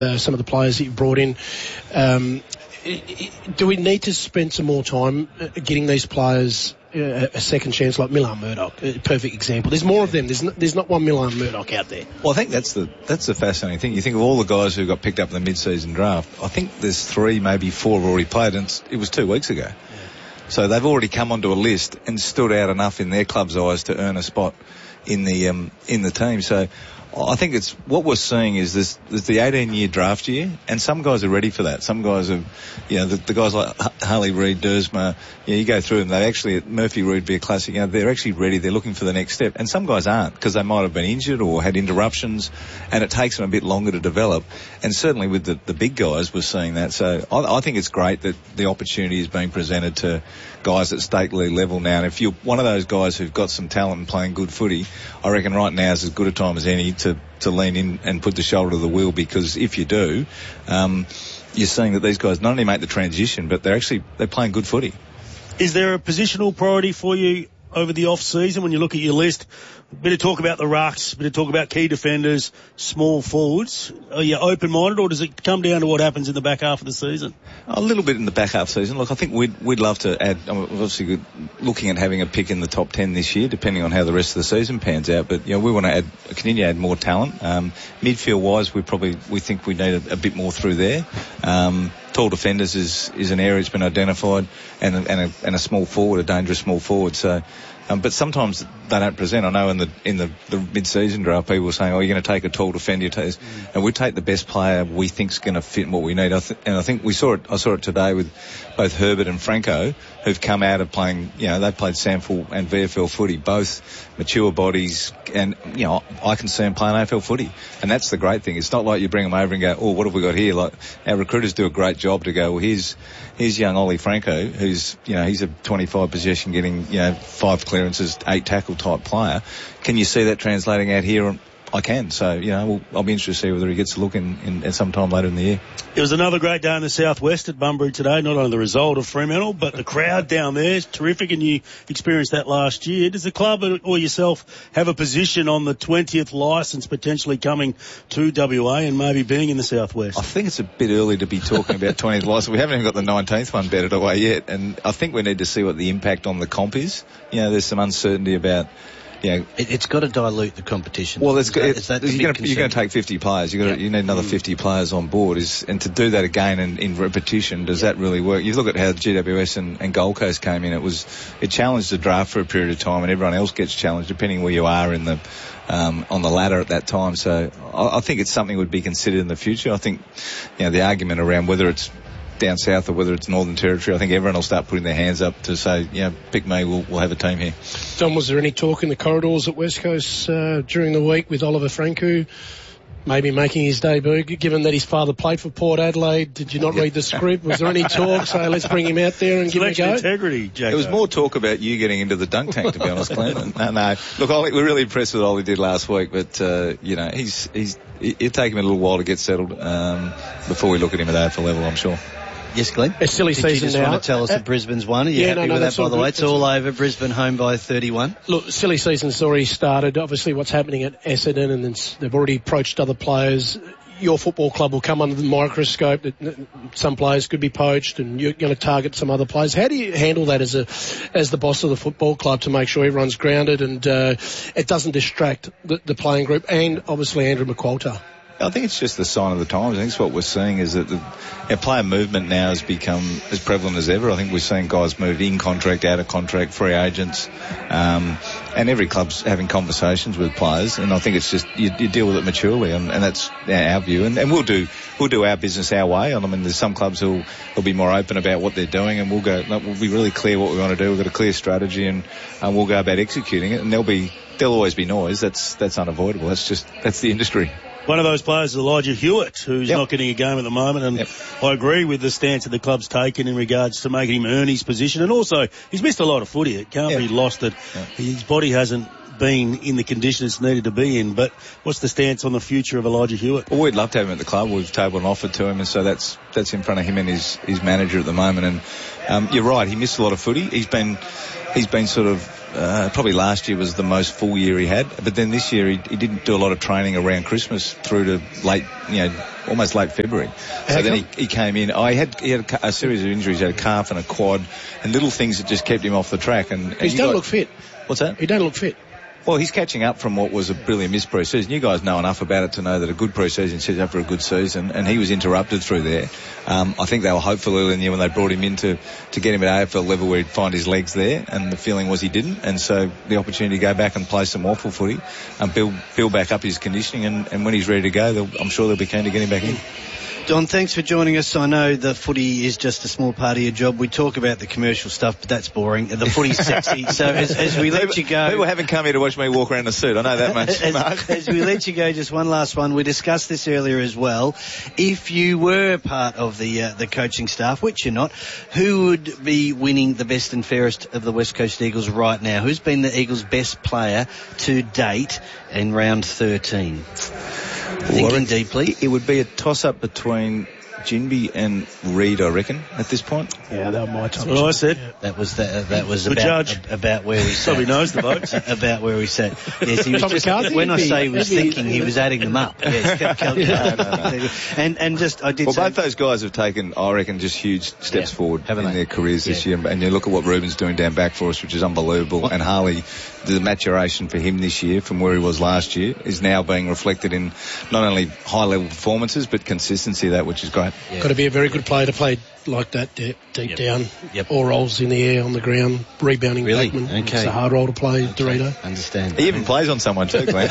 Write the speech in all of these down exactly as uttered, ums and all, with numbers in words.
uh, some of the players that you brought in. Um, do we need to spend some more time getting these players uh, a second chance, like Milan Murdoch, a perfect example? There's more of them. There's not, there's not one Milan Murdoch out there. Well, I think that's the that's the fascinating thing. You think of all the guys who got picked up in the mid-season draft. I think there's three, maybe four have already played, and it was two weeks ago. Yeah. So they've already come onto a list and stood out enough in their club's eyes to earn a spot in the um, in the team. So I think it's what we're seeing is this, there's the eighteen-year draft year, and some guys are ready for that. Some guys are, you know, the, the guys like Harley Reid, Dersma, you know, you go through them, they actually, at Murphy Reid be a classic, you know, they're actually ready, they're looking for the next step. And some guys aren't, because they might have been injured or had interruptions, and it takes them a bit longer to develop. And certainly with the, the big guys, we're seeing that. So I, I think it's great that the opportunity is being presented to guys at state league level now. And if you're one of those guys who've got some talent and playing good footy, I reckon right now is as good a time as any to, to lean in and put the shoulder to the wheel, because if you do, um, you're seeing that these guys not only make the transition, but they're actually, they're playing good footy. Is there a positional priority for you over the off-season when you look at your list? A bit of talk about the rucks, a bit of talk about key defenders, small forwards. Are you open-minded, or does it come down to what happens in the back half of the season? A little bit in the back half of the season. Look, I think we'd, we'd love to add, I mean, obviously looking at having a pick in the top ten this year, depending on how the rest of the season pans out. But, you know, we want to add, continue to add more talent. Um, midfield-wise, we probably, we think we need a, a bit more through there. Um, tall defenders is, is an area that's been identified, and, and, a, and a small forward, a dangerous small forward. So, Um, but sometimes they don't present. I know in the in the, the mid-season draft, people were saying, "Oh, you're going to take a tall defender," mm. and we take the best player we think's going to fit what we need. I th- and I think we saw it. I saw it today with both Herbert and Franco, who've come out of playing. You know, they played Sample and V F L footy, both mature bodies, and you know, I can see them playing A F L footy, and that's the great thing. It's not like you bring them over and go, "Oh, what have we got here?" Like our recruiters do a great job to go, "Well, here's here's young Ollie Franco, who's you know he's a twenty-five possession, getting you know five clearances, eight tackle type player. Can you see that translating out here?" I can. So, you know, we'll, I'll be interested to see whether he gets a look in, in, in some time later in the year. It was another great day in the southwest at Bunbury today. Not only the result of Fremantle, but the crowd down there is terrific, and you experienced that last year. Does the club or yourself have a position on the twentieth licence potentially coming to W A and maybe being in the southwest? I think it's a bit early to be talking about twentieth licence. We haven't even got the nineteenth one betted away yet, and I think we need to see what the impact on the comp is. You know, there's some uncertainty about... Yeah, it, it's got to dilute the competition. Well, it's, that, it, you're going to take fifty players. You're going to, you need another mm. fifty players on board. Is and to do that again in, in repetition, does yeah. that really work? You look at how G W S and, and Gold Coast came in. It was it challenged the draft for a period of time, and everyone else gets challenged depending where you are in the um, on the ladder at that time. So I, I think it's something that would be considered in the future. I think you know the argument around whether it's down south or whether it's Northern Territory, I think everyone will start putting their hands up to say, you know, pick me, we'll, we'll have a team here. Don, was there any talk in the corridors at West Coast uh, during the week with Oliver Franco maybe making his debut, given that his father played for Port Adelaide? Did you not read the script? Was there any talk, say, let's bring him out there and Selection give him a go? Integrity, Jaco. There was more talk about you getting into the dunk tank, to be honest, Glenn. No, no. Look, Ollie, we're really impressed with what Ollie did last week, but, uh, you know, he's, he's, it'll take him a little while to get settled, um, before we look at him at A F L level, I'm sure. Yes, Glenn? It's silly Did season you just now. want to tell us uh, that Brisbane's won? Are you yeah, happy no, no, with that, by the way? It's all over. Brisbane home by thirty-one. Look, silly season's already started. Obviously, what's happening at Essendon, and then they've already approached other players. Your football club will come under the microscope. Some players could be poached, and you're going to target some other players. How do you handle that as a, as the boss of the football club to make sure everyone's grounded and uh, it doesn't distract the, the playing group, and obviously Andrew McQualter? I think it's just the sign of the times. I think what we're seeing is that the our player movement now has become as prevalent as ever. I think we're seeing guys move in contract, out of contract, free agents, um, and every club's having conversations with players. And I think it's just you, you deal with it maturely, and, and that's our view. And, and we'll do we'll do our business our way. I mean, there's some clubs who'll, who'll be more open about what they're doing, and we'll go. We'll be really clear what we want to do. We've got a clear strategy, and um, we'll go about executing it. And there'll be there'll always be noise. That's that's unavoidable. That's just that's the industry. One of those players is Elijah Hewitt, who's yep. not getting a game at the moment, and yep. I agree with the stance that the club's taken in regards to making him earn his position. And also, he's missed a lot of footy. It can't yep. be lost that yep. his body hasn't been in the condition it's needed to be in. But what's the stance on the future of Elijah Hewitt? Well, we'd love to have him at the club. We've tabled an offer to him, and so that's that's in front of him and his, his manager at the moment. And um, you're right, he missed a lot of footy. He's been he's been sort of uh, probably last year was the most full year he had. But then this year he, he didn't do a lot of training around Christmas through to late, you know, almost late February. So How then he, he came in. Oh, he had he had a, a series of injuries. He had a calf and a quad and little things that just kept him off the track. And, and he don't got, look fit. What's that? He don't look fit. Well, he's catching up from what was a brilliant missed pre-season. You guys know enough about it to know that a good pre-season sets up for a good season, and he was interrupted through there. Um, I think they were hopeful early in the year when they brought him in to, to get him at A F L level where he'd find his legs there, and the feeling was he didn't, and so the opportunity to go back and play some waffle footy and build, build back up his conditioning, and, and when he's ready to go, I'm sure they'll be keen to get him back in. Don, thanks for joining us. I know the footy is just a small part of your job. We talk about the commercial stuff, but that's boring. The footy's sexy. So as, as we let you go... People haven't come here to watch me walk around in a suit. I know that much, as, Mark. As we let you go, just one last one. We discussed this earlier as well. If you were part of the uh, the coaching staff, which you're not, who would be winning the best and fairest of the West Coast Eagles right now? Who's been the Eagles' best player to date in round thirteen? Thinking well, deeply. It would be a toss-up between Ginbey and Reid, I reckon, at this point. Yeah, that was my top. That's what I said. Yeah. That was the, that was Good about judge. a, about where we sat. Probably knows the votes. About where we sat. Yes, he was Tom just, McCarthy, when I be, say he was be, thinking, he was adding them up. Yes, calculating. no, no, no. And and just I did. Well, say, both those guys have taken, I reckon, just huge steps yeah, forward in they? their careers yeah. this year. And you look at what Ruben's doing down back for us, which is unbelievable. What? And Harley, the maturation for him this year from where he was last year is now being reflected in not only high-level performances but consistency of that, which is great. Yeah. Got to be a very good player to play like that deep, deep yep. down. Yep. All rolls in the air, on the ground, rebounding really? backman. Okay. It's a hard role to play, okay. Dorito. Understand. He even plays on someone too, Glenn.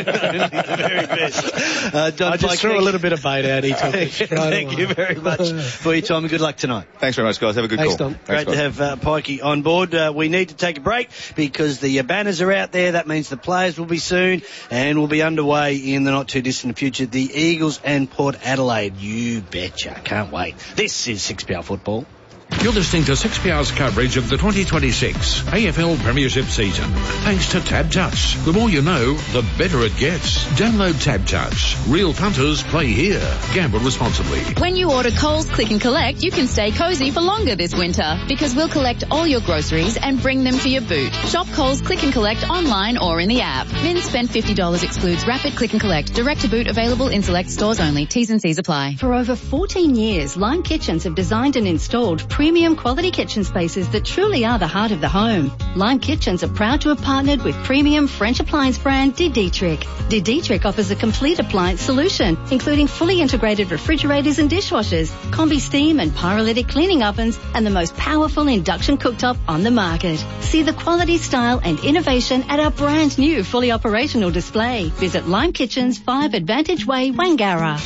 The very best. Uh, Don I just Pike, threw a little bit of bait out. He took it. Thank you very much for your time and good luck tonight. Thanks very much, guys. Have a good Thanks, call. Don. Thanks, Great guys. to have uh, Pikey on board. Uh, we need to take a break because the uh, banners are out there. That means the players will be soon and will be underway in the not too distant future. The Eagles and Port Adelaide. You betcha. Can't wait. This is six P R Football. You're listening to six P R's coverage of the twenty twenty-six A F L Premiership season. Thanks to Tab Touch. The more you know, the better it gets. Download Tab Touch. Real punters play here. Gamble responsibly. When you order Coles Click and Collect, you can stay cozy for longer this winter because we'll collect all your groceries and bring them to your boot. Shop Coles Click and Collect online or in the app. Min spend fifty dollars excludes Rapid Click and Collect. Direct to boot available in select stores only. T's and C's apply. For over fourteen years, Lime Kitchens have designed and installed premium quality kitchen spaces that truly are the heart of the home. Lime Kitchens are proud to have partnered with premium French appliance brand De Dietrich. De Dietrich offers a complete appliance solution, including fully integrated refrigerators and dishwashers, combi steam and pyrolytic cleaning ovens, and the most powerful induction cooktop on the market. See the quality, style and innovation at our brand new fully operational display. Visit Lime Kitchens, five Advantage Way, Wangara.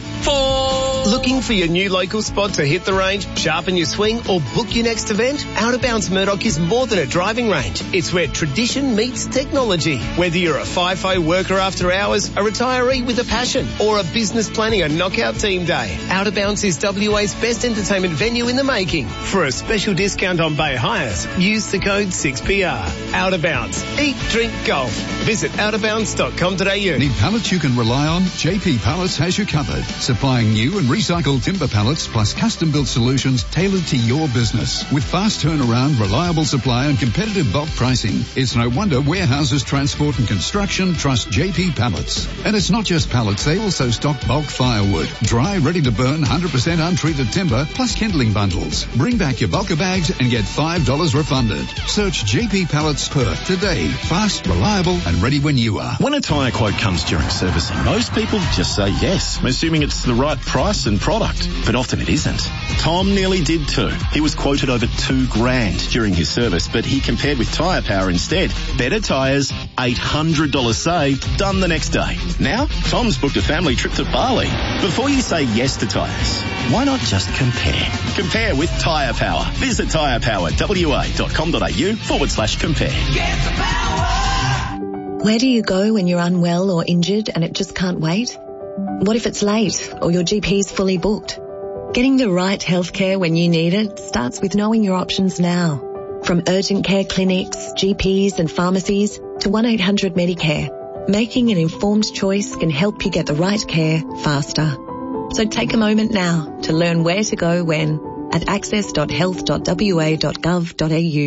Looking for your new local spot to hit the range, sharpen your swing or book your next event? Out of Bounds Murdoch is more than a driving range. It's where tradition meets technology. Whether you're a FIFO worker after hours, a retiree with a passion or a business planning a knockout team day, Out of Bounds is W A's best entertainment venue in the making. For a special discount on bay hires, use the code six P R. Out of Bounds. Eat, drink, golf. Visit out of bounds dot com dot a u. Need pallets you can rely on? J P Pallets has you covered. Supplying new and recycled timber pallets plus custom-built solutions tailored to your business. With fast turnaround, reliable supply and competitive bulk pricing, it's no wonder warehouses, transport and construction trust J P Pallets. And it's not just pallets, they also stock bulk firewood, dry, ready to burn, one hundred percent untreated timber, plus kindling bundles. Bring back your bulker bags and get five dollars refunded. Search J P Pallets Perth today. Fast, reliable and ready when you are. When a tyre quote comes during servicing, most people just say yes, assuming it's the right price and product. But often it isn't. Tom nearly did too. He was quoted over two grand during his service, but he compared with Tyre Power instead. Better tyres, eight hundred dollars saved, done the next day. Now, Tom's booked a family trip to Bali. Before you say yes to tyres, why not just compare? Compare with Tyre Power. Visit tyrepowerwa.com.au forward slash compare. Get the power! Where do you go when you're unwell or injured and it just can't wait? What if it's late or your G P's fully booked? Getting the right healthcare when you need it starts with knowing your options now. From urgent care clinics, G Ps and pharmacies to one eight hundred Medicare, making an informed choice can help you get the right care faster. So take a moment now to learn where to go when at access dot health dot w a dot gov dot a u.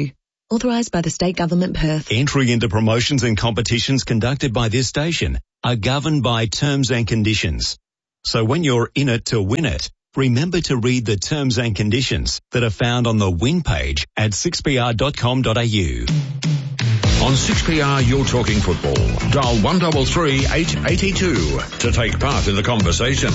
Authorised by the State Government, Perth. Entry into promotions and competitions conducted by this station are governed by terms and conditions. So when you're in it to win it, remember to read the terms and conditions that are found on the win page at six p r dot com dot a u. On six P R, you're talking football. Dial one three three, eight eight two to take part in the conversation.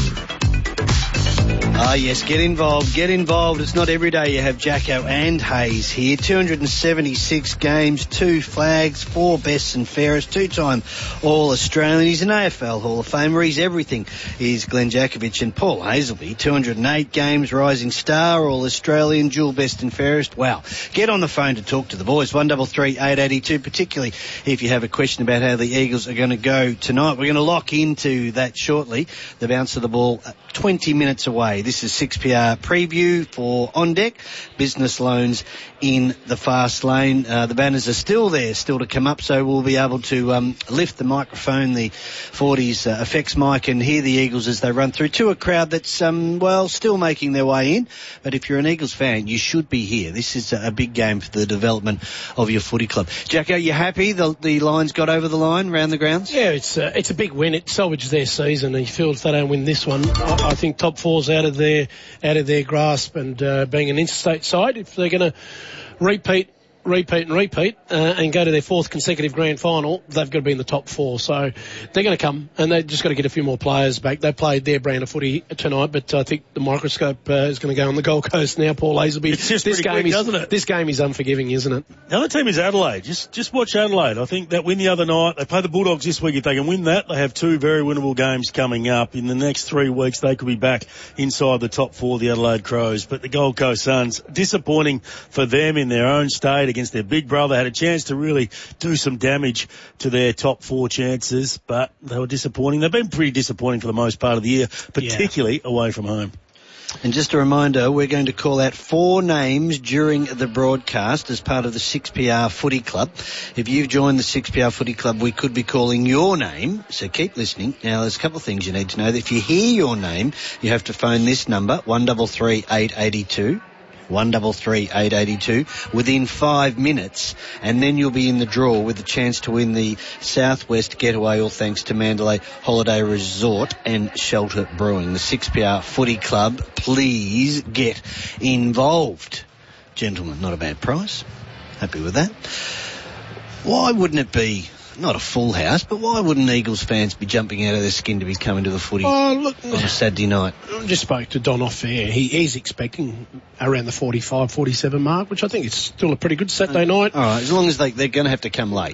Ah, yes, get involved, get involved. It's not every day you have Jacko and Hayes here. two hundred seventy-six games, two flags, four bests and fairest, two-time All-Australian. He's an A F L Hall of Famer. He's everything. He's Glenn Jakovich and Paul Hazelby. two hundred eight games, rising star, All-Australian, dual best and fairest. Wow. Get on the phone to talk to the boys. one three three, eight eight two, particularly if you have a question about how the Eagles are going to go tonight. We're going to lock into that shortly. The bounce of the ball twenty minutes away. This is six P R preview for On Deck. Business loans in the fast lane. Uh, the banners are still there, still to come up, so we'll be able to um, lift the microphone, the forties uh, effects mic, and hear the Eagles as they run through to a crowd that's, um, well, still making their way in. But if you're an Eagles fan, you should be here. This is a, a big game for the development of your footy club. Jacko, you happy the, the Lions got over the line round the grounds? Yeah, it's uh, it's a big win. It salvaged their season. You feel if they don't win this one, I, I think top four's out of their out of their grasp. And uh, being an interstate side, if they're going to repeat, repeat and repeat uh, and go to their fourth consecutive grand final, they've got to be in the top four. So they're going to come, and they've just got to get a few more players back. They played their brand of footy tonight, but I think the microscope uh, is going to go on the Gold Coast now, Paul Hazelby. It's just this pretty game quick, is, doesn't it? This game is unforgiving, isn't it? The other team is Adelaide. Just just watch Adelaide. I think that win the other night, they play the Bulldogs this week. If they can win that, they have two very winnable games coming up. In the next three weeks, they could be back inside the top four, the Adelaide Crows. But the Gold Coast Suns, disappointing for them in their own state against their big brother. They had a chance to really do some damage to their top four chances, but they were disappointing. They've been pretty disappointing for the most part of the year, particularly yeah. away from home. And just a reminder, we're going to call out four names during the broadcast as part of the six P R Footy Club. If you've joined the six P R Footy Club, we could be calling your name, so keep listening. Now, there's a couple of things you need to know. If you hear your name, you have to phone this number, one three three, eight eight two. one three three, eight eight two within five minutes, and then you'll be in the draw with the chance to win the Southwest Getaway, all thanks to Mandalay Holiday Resort and Shelter Brewing. The six P R Footy Club, please get involved. Gentlemen, not a bad price. Happy with that. Why wouldn't it be not a full house, but why wouldn't Eagles fans be jumping out of their skin to be coming to the footy oh, look, on a Saturday night? I just spoke to Don off air. He, he's expecting around the forty-five, forty-seven mark, which I think is still a pretty good Saturday night. All right, as long as they, they're going to have to come late.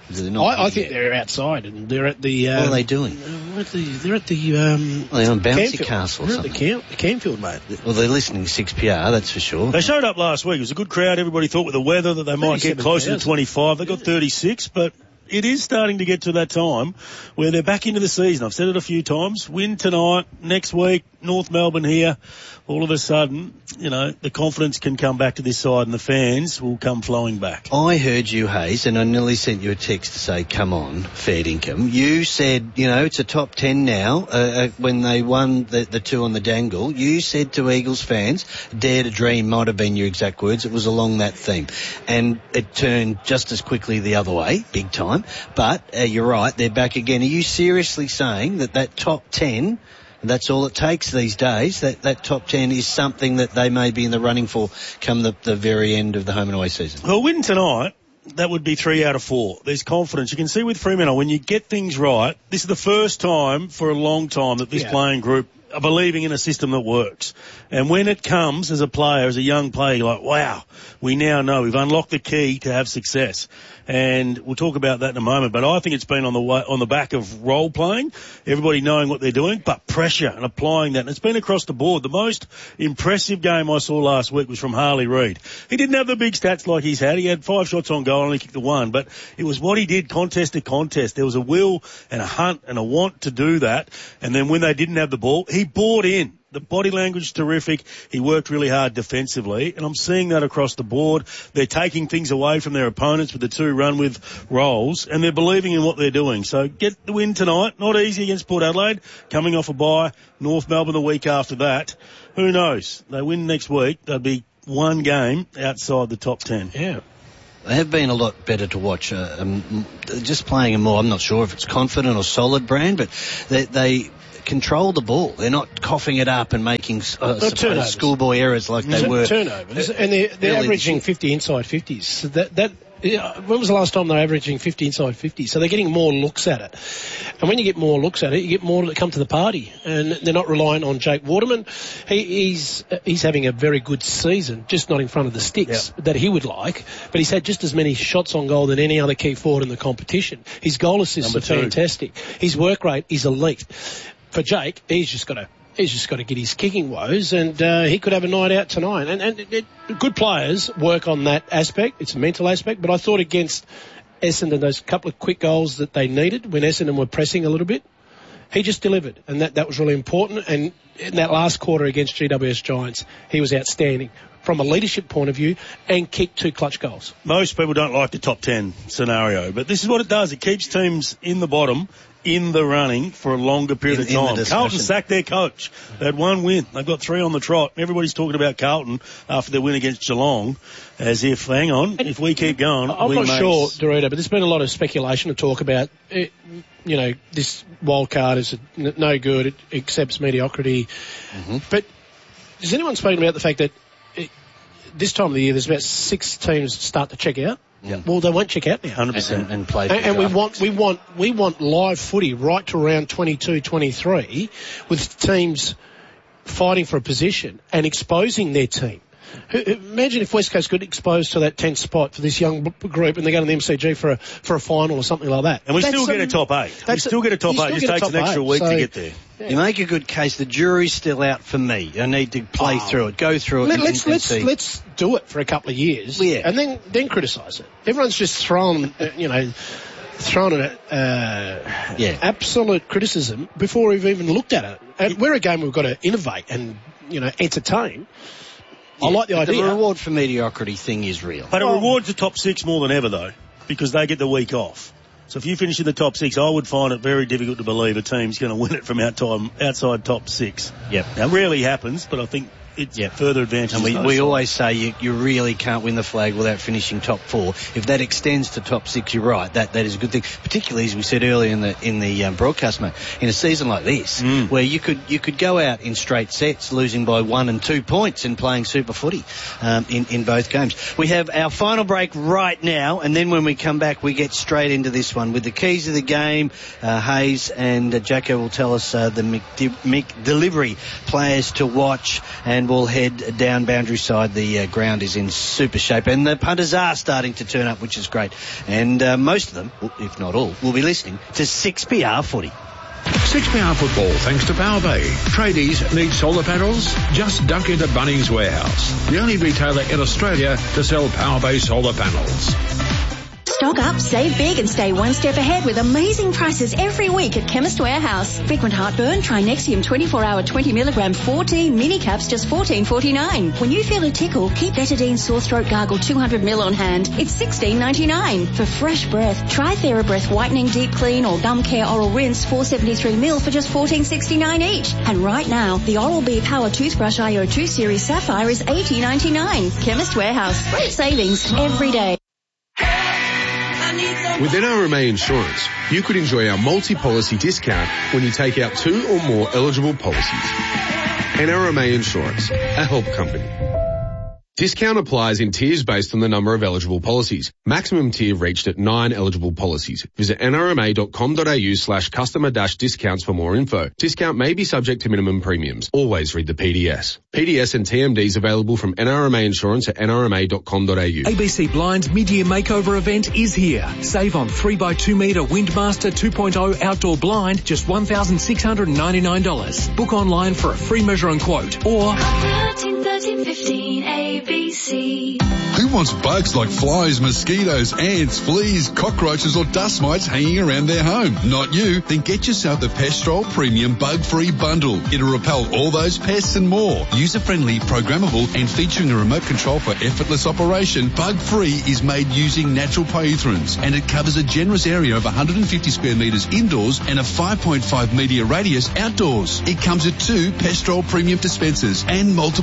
I, I think they're outside and they're at the... Um, what are they doing? Uh, at the, they're at the... Um, well, they're on Bouncy Canfield. Castle or they're something. At the, Cam- the Canfield, mate. Well, they're listening to six P R, that's for sure. They showed up last week. It was a good crowd. Everybody thought with the weather that they might get closer to twenty-five. They got thirty-six, but it is starting to get to that time where they're back into the season. I've said it a few times. Win tonight, next week, North Melbourne here. All of a sudden, you know, the confidence can come back to this side and the fans will come flowing back. I heard you, Hayes, and I nearly sent you a text to say, come on, fair income. You said, you know, it's a top ten now. Uh, uh, when they won the, the two on the dangle, you said to Eagles fans, dare to dream might have been your exact words. It was along that theme. And it turned just as quickly the other way, big time. But uh, you're right, they're back again. Are you seriously saying that that top ten... And that's all it takes these days. That that top ten is something that they may be in the running for come the, the very end of the home and away season? Well, win tonight, that would be three out of four. There's confidence. You can see with Fremantle, when you get things right, this is the first time for a long time that this yeah. playing group are believing in a system that works. And when it comes as a player, as a young player, you're like, wow, we now know we've unlocked the key to have success. And we'll talk about that in a moment. But I think it's been on the way, on the back of role playing, everybody knowing what they're doing, but pressure and applying that. And it's been across the board. The most impressive game I saw last week was from Harley Reid. He didn't have the big stats like he's had. He had five shots on goal and only kicked the one. But it was what he did contest to contest. There was a will and a hunt and a want to do that. And then when they didn't have the ball, he bought in. The body language is terrific. He worked really hard defensively, and I'm seeing that across the board. They're taking things away from their opponents with the two run-with roles, and they're believing in what they're doing. So get the win tonight. Not easy against Port Adelaide. Coming off a bye. North Melbourne the week after that. Who knows? They win next week. They'll be one game outside the top ten. Yeah. They have been a lot better to watch. Uh, um, just playing a more, I'm not sure if it's confident or solid brand, but they, they control the ball. They're not coughing it up and making uh, suppose schoolboy errors like they T- were. Turnovers, and they're, they're averaging fifty inside fifties. So that, that Yeah, when was the last time they were averaging fifty inside fifty? So they're getting more looks at it. And when you get more looks at it, you get more that come to the party. And they're not relying on Jake Waterman. He, he's he's having a very good season, just not in front of the sticks yep. that he would like. But he's had just as many shots on goal than any other key forward in the competition. His goal assists Number are two. fantastic. His work rate is elite. For Jake, he's just got to... He's just got to get his kicking woes, and uh, he could have a night out tonight. And, and it, it, good players work on that aspect. It's a mental aspect. But I thought against Essendon, those couple of quick goals that they needed when Essendon were pressing a little bit, he just delivered. And that, that was really important. And in that last quarter against G W S Giants, he was outstanding from a leadership point of view and kicked two clutch goals. Most people don't like the top ten scenario, but this is what it does. It keeps teams in the bottom, in the running for a longer period in, of time. Carlton sacked their coach. They had one win. They've got three on the trot. Everybody's talking about Carlton after their win against Geelong as if, hang on, and if we keep going, I'm we not may... sure, Dorito, but there's been a lot of speculation to talk about, it, you know, this wild card is no good. It accepts mediocrity. Mm-hmm. But has anyone spoken about the fact that it, this time of the year there's about six teams start to check out? Yeah. Well, they won't check out now. one hundred percent. And, and play. And, and we want, we want, we want live footy right to round twenty-two, twenty-three with teams fighting for a position and exposing their team. Imagine if West Coast got exposed to that tenth spot for this young group and they go to the M C G for a, for a final or something like that. And we that's still get a top eight. We still get a top eight. It just takes an extra week so, to get there. Yeah. You make a good case. The jury's still out for me. I need to play oh. through it, go through it. Let, and, let's and let's see. let's do it for a couple of years, yeah. and then then criticise it. Everyone's just thrown, uh, you know, thrown an uh, yeah. absolute criticism before we've even looked at it. And we're a game we've got to innovate and you know entertain. Yeah, I like the idea. The reward for mediocrity thing is real. But it rewards the top six more than ever, though, because they get the week off. So if you finish in the top six, I would find it very difficult to believe a team's going to win it from outside, outside top six. Yep. Now, it rarely happens, but I think it's yep. further advantage. And we, we always say you, you really can't win the flag without finishing top four. If that extends to top six, you're right. That that is a good thing. Particularly as we said earlier in the in the um, broadcast, mate. In a season like this, mm. where you could you could go out in straight sets, losing by one and two points, and playing super footy um, in in both games. We have our final break right now, and then when we come back, we get straight into this one with the keys of the game. Uh, Hayes and uh, Jacko will tell us uh, the McD- McDelivery players to watch, and we'll head down boundary side. The uh, ground is in super shape, and the punters are starting to turn up, which is great. And uh, most of them, if not all, will be listening to six P R Footy. six P R Football, thanks to Power Bay. Tradies need solar panels? Just duck into Bunnings Warehouse, the only retailer in Australia to sell Power Bay solar panels. Stock up, save big and stay one step ahead with amazing prices every week at Chemist Warehouse. Frequent heartburn, try Nexium twenty-four hour twenty milligram fourteen mini caps just fourteen forty-nine. When you feel a tickle, keep Betadine sore throat gargle two hundred milliliters on hand. It's sixteen ninety-nine. For fresh breath, try TheraBreath whitening deep clean or gum care oral rinse four seventy-three milliliters for just fourteen sixty-nine each. And right now, the Oral-B Power Toothbrush I O two Series Sapphire is eighteen ninety-nine. Chemist Warehouse. Great savings every day. With N R M A Insurance, you could enjoy our multi-policy discount when you take out two or more eligible policies. N R M A Insurance, a help company. Discount applies in tiers based on the number of eligible policies. Maximum tier reached at nine eligible policies. Visit nrma.com.au slash customer dash discounts for more info. Discount may be subject to minimum premiums. Always read the P D S. P D S and T M Ds available from N R M A Insurance at n r m a dot com dot a u. A B C Blind's mid-year makeover event is here. Save on three by two metre Windmaster two point oh outdoor blind, just one thousand six hundred ninety-nine dollars. Book online for a free measure and quote, or thirteen thirteen fifteen A B C. Who wants bugs like flies, mosquitoes, ants, fleas, cockroaches or dust mites hanging around their home? Not you. Then get yourself the Pestrol Premium Bug-Free Bundle. It'll repel all those pests and more. User-friendly, programmable and featuring a remote control for effortless operation, Bug-Free is made using natural pyrethrins and it covers a generous area of one hundred fifty square metres indoors and a five point five metre radius outdoors. It comes with two Pestrol Premium dispensers and multiple refills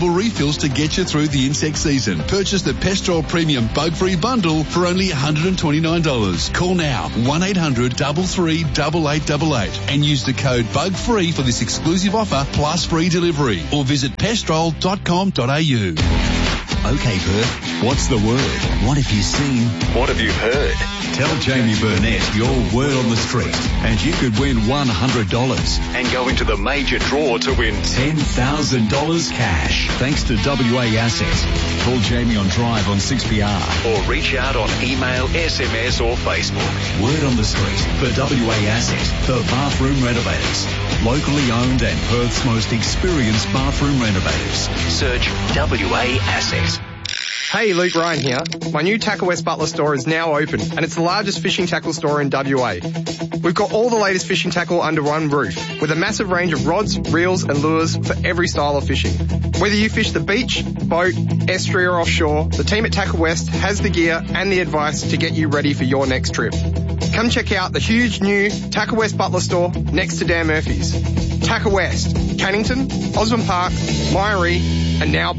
chemicals to get you through the insect season. Purchase the Pestrol Premium Bug-Free Bundle for only one hundred twenty-nine dollars. Call now, one eight hundred three three eight eight eight eight, and use the code BUG-FREE for this exclusive offer plus free delivery, or visit pestrol dot com dot a u. Okay, Perth, what's the word? What have you seen? What have you heard? Tell Jamie Burnett your word on the street, and you could win one hundred dollars and go into the major draw to win ten thousand dollars cash. Thanks to W A Asset. Call Jamie on Drive on six P R or reach out on email, S M S or Facebook. Word on the street for W A Asset, the bathroom renovators. Locally owned and Perth's most experienced bathroom renovators. Search W A Asset. Hey, Luke Ryan here. My new Tackle West Butler store is now open, and it's the largest fishing tackle store in W A. We've got all the latest fishing tackle under one roof, with a massive range of rods, reels and lures for every style of fishing. Whether you fish the beach, boat, estuary or offshore, the team at Tackle West has the gear and the advice to get you ready for your next trip. Come check out the huge new Tackle West Butler store next to Dan Murphy's. Tackle West, Cannington, Osborne Park, Myrie, and now